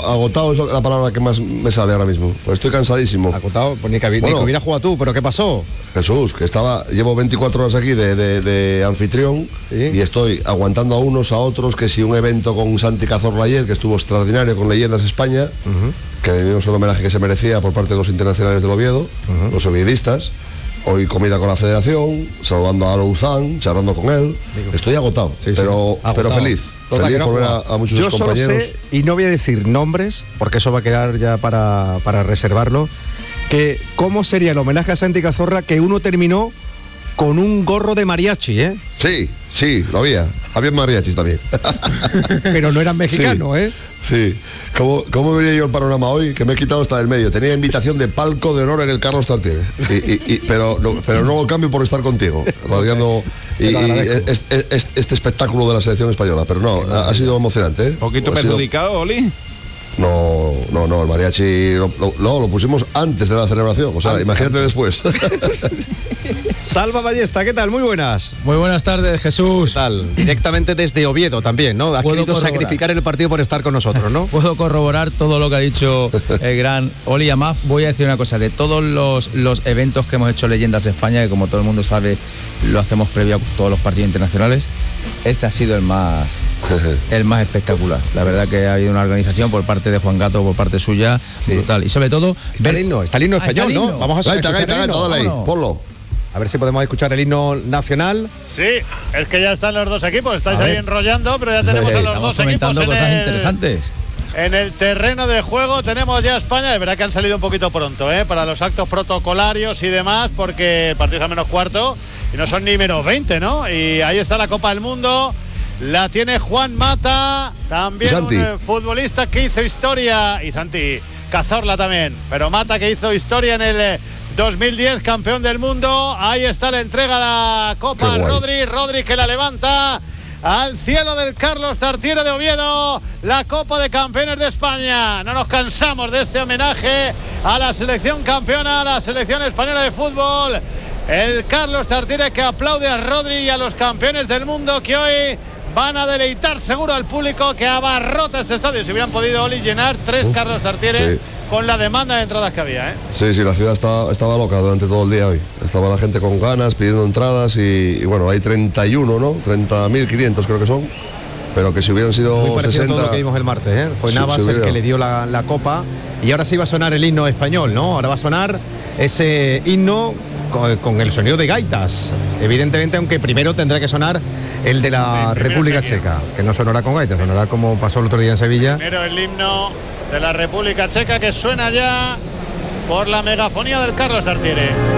agotado es la palabra que más me sale ahora mismo. Pues estoy cansadísimo. Agotado, pues ni que hubiera jugado tú, pero ¿qué pasó? Jesús, que llevo 24 horas aquí de anfitrión, ¿sí? Y estoy aguantando a unos, a otros, que si un evento con Santi Cazorla ayer, que estuvo extraordinario con Leyendas España, que le dimos el homenaje que se merecía por parte de los internacionales del Oviedo, los oviedistas. Hoy comida con la federación, saludando a Louzán, charlando con él. Estoy agotado, sí, pero feliz. Feliz por ver a muchos compañeros. Yo solo sé, y no voy a decir nombres, porque eso va a quedar ya para reservarlo, que cómo sería el homenaje a Santi Cazorla que uno terminó con un gorro de mariachi, ¿eh? Sí, lo había. Había mariachis también. Pero no eran mexicanos, sí, ¿eh? Sí. ¿Cómo vería yo el panorama hoy? Que me he quitado hasta del medio. Tenía invitación de palco de honor en el Carlos Tartiere. Pero no lo cambio por estar contigo, radiando este espectáculo de la selección española. Pero no, ha sido emocionante, ¿eh? ¿Poquito perjudicado, Oli? No, el mariachi lo pusimos antes de la celebración, o sea, imagínate después. Salva Ballesta, ¿qué tal? Muy buenas. Muy buenas tardes, Jesús. ¿Qué tal? Directamente desde Oviedo también, ¿no? Has querido sacrificar el partido por estar con nosotros, ¿no? Puedo corroborar todo lo que ha dicho el gran Oli. Además, voy a decir una cosa, de todos los eventos que hemos hecho Leyendas España, que como todo el mundo sabe, lo hacemos previo a todos los partidos internacionales, este ha sido el más espectacular. La verdad que ha habido una organización por parte de Juan Gato, por parte suya, brutal. Y sobre todo... Está el himno español, ¿no? Vamos a gaita, dale ahí, ponlo. A ver si podemos escuchar el himno nacional. Sí, es que ya están los dos equipos. Estáis ahí enrollando, pero ya tenemos a los dos equipos cosas interesantes. En el terreno de juego tenemos ya a España. De verdad que han salido un poquito pronto, para los actos protocolarios y demás, porque el partido es a menos cuarto y no son ni menos 20, ¿no? Y ahí está la Copa del Mundo. La tiene Juan Mata, también un futbolista que hizo historia, y Santi Cazorla también, pero Mata que hizo historia en el 2010, campeón del mundo. Ahí está la entrega de la Copa a Rodri que la levanta al cielo del Carlos Tartiere de Oviedo, la Copa de Campeones de España. No nos cansamos de este homenaje a la selección campeona, a la selección española de fútbol. El Carlos Tartiere que aplaude a Rodri y a los campeones del mundo que hoy van a deleitar seguro al público que abarrota este estadio. Si hubieran podido, Oli, llenar 3 Carlos Tartiere con la demanda de entradas que había, ¿eh? Sí, la ciudad estaba loca durante todo el día hoy. Estaba la gente con ganas, pidiendo entradas y bueno, hay 31, ¿no? 30.500 creo que son. Pero que si hubieran sido muy 60... todo lo que vimos el martes, ¿eh? Fue Navas el que le dio la copa. Y ahora sí va a sonar el himno español, ¿no? Ahora va a sonar ese himno con el sonido de gaitas, evidentemente, aunque primero tendrá que sonar el de la República Checa, que no sonará con gaitas, sonará como pasó el otro día en Sevilla. Primero el himno de la República Checa, que suena ya por la megafonía del Carlos Tartiere.